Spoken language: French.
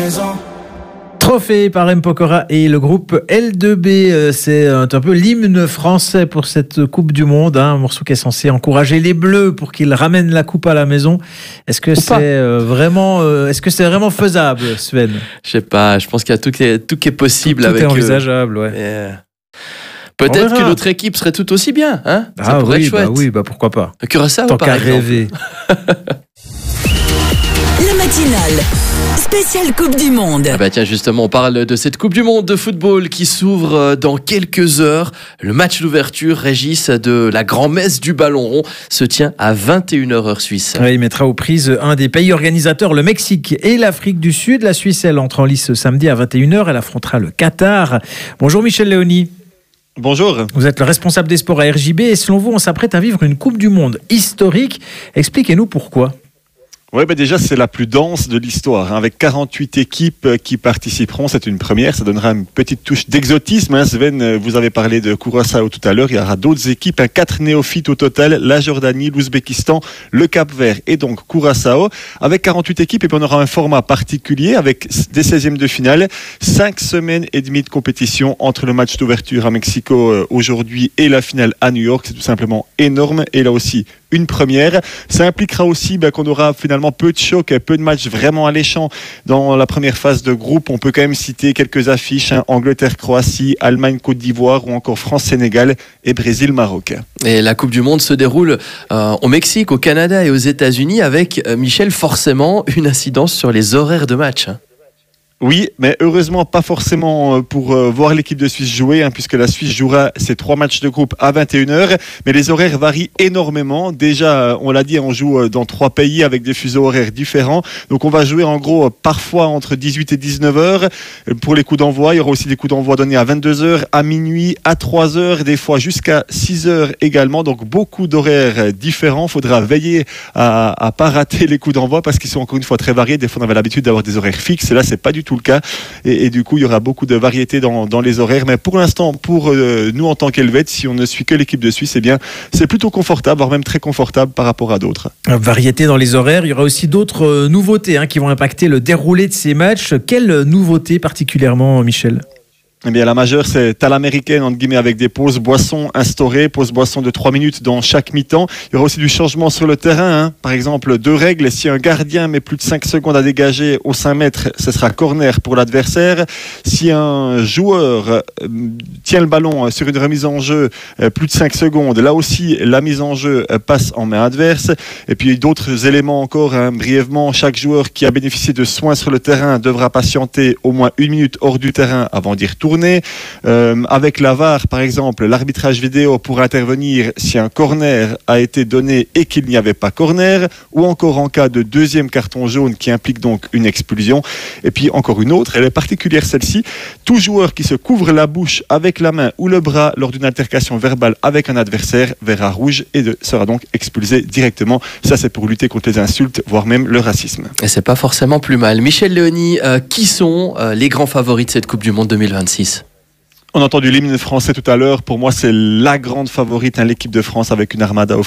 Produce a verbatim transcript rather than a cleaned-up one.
Trophée par M. Pokora et le groupe L deux B, c'est un peu l'hymne français pour cette Coupe du Monde, hein, un morceau qui est censé encourager les Bleus pour qu'ils ramènent la coupe à la maison. Est-ce que c'est euh, vraiment, euh, est-ce que c'est vraiment faisable, Sven? Je sais pas, je pense qu'il y a tout qui est, tout qui est possible tout, tout avec. Tout est envisageable, ouais. Euh, peut-être que notre équipe serait tout aussi bien, hein. Ah ça pourrait oui, être chouette. bah oui, bah pourquoi pas. Curaçao, tant par qu'à exemple. rêver. La matinale spéciale Coupe du Monde. Ah bah tiens, justement, on parle de cette Coupe du Monde de football qui s'ouvre dans quelques heures. Le match d'ouverture, Régis, de la grand-messe du ballon rond se tient à vingt et une heures heure suisse. Ouais, il mettra aux prises un des pays organisateurs, le Mexique et l'Afrique du Sud. La Suisse, elle entre en lice ce samedi à vingt et une heures. Elle affrontera le Qatar. Bonjour Michel Léoni. Bonjour. Vous êtes le responsable des sports à R J B et selon vous, on s'apprête à vivre une Coupe du Monde historique. Expliquez-nous pourquoi. Oui, ben déjà, c'est la plus dense de l'histoire, hein, avec quarante-huit équipes qui participeront. C'est une première, ça donnera une petite touche d'exotisme. Hein. Sven, vous avez parlé de Curaçao tout à l'heure. Il y aura d'autres équipes, hein, quatre néophytes au total, la Jordanie, l'Ouzbékistan, le Cap-Vert et donc Curaçao. Avec quarante-huit équipes, et puis on aura un format particulier avec des seizièmes de finale, cinq semaines et demie de compétition entre le match d'ouverture à Mexico euh, aujourd'hui et la finale à New York. C'est tout simplement énorme. Et là aussi, une première. Ça impliquera aussi ben, qu'on aura finalement peu de chocs, peu de matchs vraiment alléchants dans la première phase de groupe. On peut quand même citer quelques affiches, hein, Angleterre-Croatie, Allemagne-Côte d'Ivoire ou encore France-Sénégal et Brésil-Maroc. Et la Coupe du Monde se déroule euh, au Mexique, au Canada et aux États-Unis avec, euh, Michel, forcément une incidence sur les horaires de match. Oui, mais heureusement pas forcément pour euh, voir l'équipe de Suisse jouer, hein, puisque la Suisse jouera ses trois matchs de groupe à vingt et une heures, mais les horaires varient énormément. Déjà, on l'a dit, on joue dans trois pays avec des fuseaux horaires différents, donc on va jouer en gros parfois entre dix-huit et dix-neuf heures pour les coups d'envoi. Il y aura aussi des coups d'envoi donnés à vingt-deux heures, à minuit, à trois heures, des fois jusqu'à six heures également, donc beaucoup d'horaires différents. Il faudra veiller à ne pas rater les coups d'envoi parce qu'ils sont encore une fois très variés. Des fois on avait l'habitude d'avoir des horaires fixes, et là c'est pas du tout le cas, et, et du coup il y aura beaucoup de variété dans, dans les horaires, mais pour l'instant pour euh, nous en tant qu'Helvète, si on ne suit que l'équipe de Suisse, eh bien c'est plutôt confortable, voire même très confortable par rapport à d'autres. Variété dans les horaires, il y aura aussi d'autres euh, nouveautés hein, qui vont impacter le déroulé de ces matchs. Quelles nouveautés particulièrement, Michel ? Eh bien, la majeure, c'est à l'américaine, entre guillemets, avec des pauses boissons instaurées, pauses boissons de trois minutes dans chaque mi-temps. Il y aura aussi du changement sur le terrain, hein. Par exemple, deux règles. Si un gardien met plus de cinq secondes à dégager au cinq mètres, ce sera corner pour l'adversaire. Si un joueur euh, tient le ballon euh, sur une remise en jeu euh, plus de cinq secondes, là aussi, la mise en jeu euh, passe en main adverse. Et puis, d'autres éléments encore, hein, brièvement, chaque joueur qui a bénéficié de soins sur le terrain devra patienter au moins une minute hors du terrain avant d'y retourner. Euh, avec la V A R, par exemple, l'arbitrage vidéo pourra intervenir si un corner a été donné et qu'il n'y avait pas corner, ou encore en cas de deuxième carton jaune qui implique donc une expulsion. Et puis encore une autre, elle est particulière celle-ci, tout joueur qui se couvre la bouche avec la main ou le bras lors d'une altercation verbale avec un adversaire verra rouge et de, sera donc expulsé directement. Ça, c'est pour lutter contre les insultes, voire même le racisme. Et c'est pas forcément plus mal. Michel Léoni, euh, qui sont euh, les grands favoris de cette Coupe du Monde deux mille vingt-six ? On a entendu l'hymne français tout à l'heure. Pour moi, c'est la grande favorite, hein, l'équipe de France avec une armada